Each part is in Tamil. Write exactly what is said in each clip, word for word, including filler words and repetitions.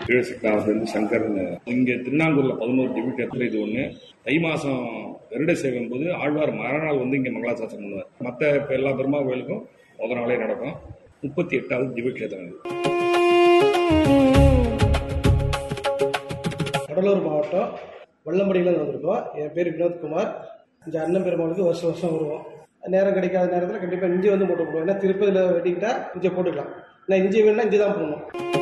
கீழசிக்காவிலிருந்து சங்கர்னு. இங்க திருநாங்கூர்ல பதினோரு டிபிட் இது ஒண்ணு. தை மாசம் கருட சேவையும் போது ஆழ்வார் மறுநாள் வந்து இங்க மங்களாசாசனம் பண்ணுவார். மற்ற எல்லா பெருமா கோயிலுக்கும் முதல் நாளே நடக்கும். முப்பத்தி எட்டாவது திவ்யக்ஷேத்திரம். கடலூர் மாவட்டம் வல்லம்படியில வந்திருக்கோம். என் பேர் வினோத்குமார். இந்த அண்ணன் பெருமாளுக்கு வருஷம் வருஷம் வருவோம். நேரம் கிடைக்காத நேரத்தில் கண்டிப்பாக இஞ்சி வந்து போட்டு போடுவோம். ஏன்னா திருப்பதியில் வெட்டிக்கிட்டா இஞ்சி போட்டுக்கலாம். ஏன்னா இஞ்சி வேணும்னா இஞ்சி தான் போடணும்.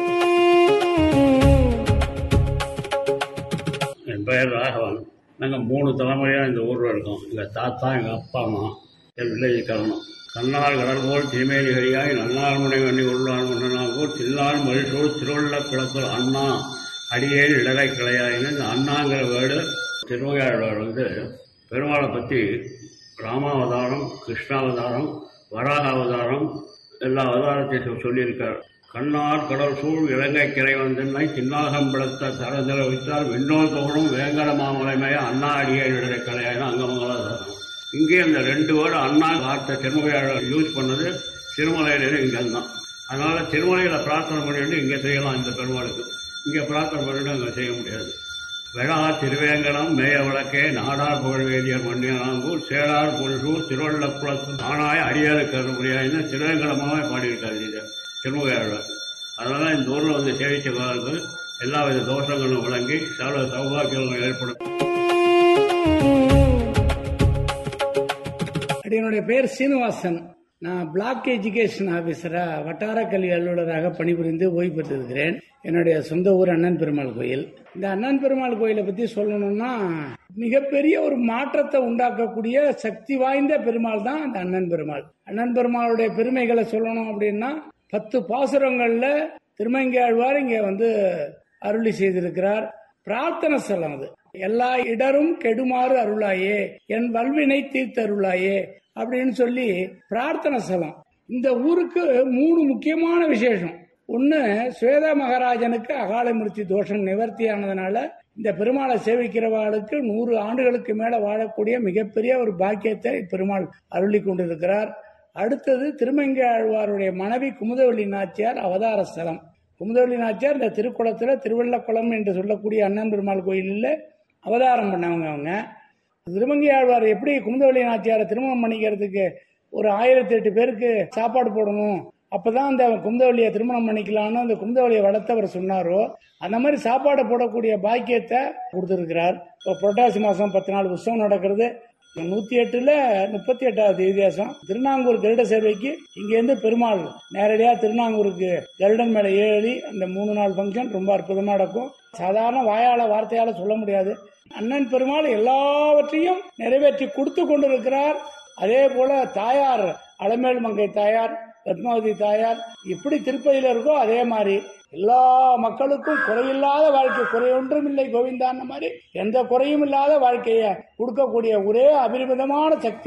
என் பெயர் ராகவன். நாங்கள் மூணு தலைமுறையாக இந்த ஊரில் இருக்கோம். எங்கள் தாத்தா, எங்கள் அப்பா அம்மா, என் வில்லேஜ் காரணம். கண்ணால் கடல் போல் திருமேனிகரியாய் நன்னார் முனை வண்ணி உள்ளான் ஒன்றாங்கூர் தில்லால் மகிழ்ச்சோடு திருவள்ள குளத்தில் அண்ணா அடியேன் இடரை கிளையாயின்னு இந்த அண்ணாங்கிற வேர்டு திருவையாழ்வார் வந்து பெருமாளை பற்றி ராமாவதாரம், கிருஷ்ணாவதாரம், வராக அவதாரம் எல்லா அவதாரத்தையும் சொல்லியிருக்கார். கண்ணார் கடல் சூழ் இலங்கை கிரை வந்தென்னை சின்னாகம்பிளத்த தரந்திர வைத்தால் விண்ணோர் தோறும் வேங்கட மாமலைமைய அண்ணா அடியை இடரை கலையாயினா அங்கமங்களாதாரம். இங்கே அந்த ரெண்டு வேர்டு அண்ணா வார்த்தை திருமலையாளர் யூஸ் பண்ணது திருமலையில இங்கே தான். அதனால திருமலையில பிரார்த்தனை பண்ணிட்டு இங்கே செய்யலாம். இந்த பெருமாளுக்கு இங்கே பிரார்த்தனை பண்ணிட்டு அங்கே செய்ய முடியாது. வெளா திருவேங்கடம் மேய விளக்கே நாடார் புகழ்வேதியர் மண்ணியனாங்கூர் சேடார் பொருசூர் திருவள்ளக்குளத்து ஆனாய் அடியாறு கருமுறையாயின்னு திருவேங்கடமாவே பாடியிருக்காரு இது திருமுகையாளர். அதனால இந்த ஊரில் வந்து சேவிச்சவர்கள் எல்லா வித தோஷங்களும் விளங்கி சகல சௌபாக்கியங்களும் ஏற்படும். என்னுடைய பேர் சீனிவாசன். நான் பிளாக் எஜுகேஷன் ஆபீசரா வட்டார கல்வி அலுவலராக பணிபுரிந்து ஓய்வு பெற்றிருக்கிறேன். என்னுடைய சொந்த ஊர் அண்ணன் பெருமாள் கோயில். இந்த அண்ணன் பெருமாள் கோயிலை பத்தி சொல்லணும்னா மிகப்பெரிய ஒரு மாற்றத்தை உண்டாக்கக்கூடிய சக்தி வாய்ந்த பெருமாள் தான் அந்த அண்ணன் பெருமாள். அண்ணன் பெருமாளுடைய பெருமைகளை சொல்லணும் அப்படின்னா பத்து பாசுரங்கள்ல திருமங்கையாழ்வார் இங்க வந்து அருளி செய்திருக்கிறார். பிரார்த்தனை ஸ்தலம் அது. எல்லா இடரும் கெடுமாறு அருளாயே, என் வல்வினை தீர்த்தருளாயே அப்படின்னு சொல்லி பிரார்த்தனை ஸ்தலம். இந்த ஊருக்கு மூணு முக்கியமான விசேஷம். ஒன்னு, ஸ்வேதா மகாராஜனுக்கு அகால மிருத்தி தோஷம் நிவர்த்தி ஆனதுனால இந்த பெருமாளை சேவிக்கிறவாளுக்கு நூறு ஆண்டுகளுக்கு மேல வாழக்கூடிய மிகப்பெரிய ஒரு பாக்கியத்தை பெருமாள் அருளி கொண்டிருக்கிறார். அடுத்தது திருமங்கை ஆழ்வாருடைய மனைவி குமுதவள்ளி நாச்சியார் அவதார ஸ்தலம். குமுதவள்ளி நாச்சியார் இந்த திருக்குளத்துல திருவள்ளக்குளம் என்று சொல்லக்கூடிய அண்ணன் பெருமாள் கோயிலில் அவதாரம் பண்ணவங்க. அவங்க திருமங்கை ஆழ்வார் எப்படி குமுதவள்ளி நாச்சியாரை திருமணம் பண்ணிக்கிறதுக்கு ஒரு ஆயிரத்தி எட்டு பேருக்கு சாப்பாடு போடணும், அப்பதான் அந்த குமுதவள்ளியை திருமணம் பண்ணிக்கலாம்னு அந்த குமுதவள்ளியை வளர்த்தவர் சொன்னாரோ அந்த மாதிரி சாப்பாடு போடக்கூடிய பாக்கியத்தை கொடுத்திருக்கிறார். இப்போ புரட்டாசி மாசம் பத்து நாள் உற்சவம் நடக்கிறது. நூத்தி எட்டுல முப்பத்தி எட்டாவது வித்தியாசம். திருநாங்கூர் கருட சேவைக்கு இங்கிருந்து பெருமாள் நேரடியா திருநாங்கூருக்கு கருடன் மேல ஏறி அந்த மூணு நாள் பங்கன் ரொம்ப அற்புதமா நடக்கும். சாதாரண வாயால வார்த்தையால சொல்ல முடியாது. அண்ணன் பெருமாள் எல்லாவற்றையும் நிறைவேற்றி கொடுத்து கொண்டிருக்கிறார். அதே போல தாயார் அலமேல் மங்கை தாயார், பத்மாவதி தாயார் எப்படி திருப்பதியில இருக்கோ அதே மாதிரி எல்லா மக்களுக்கும் குறையில்லாத வாழ்க்கை, குறை ஒன்றும் இல்லை கோவிந்தான மாதிரி எந்த குறையும் இல்லாத வாழ்க்கையை கொடுக்கக்கூடிய ஒரே அபரிமிதமான சக்தி